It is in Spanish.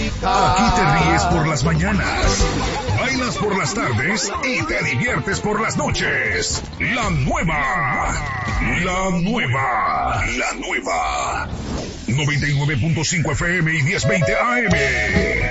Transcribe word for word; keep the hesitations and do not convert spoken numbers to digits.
Aquí te ríes por las mañanas, bailas por las tardes y te diviertes por las noches. La nueva, la nueva, la nueva. noventa y nueve punto cinco F M y diez veinte A M.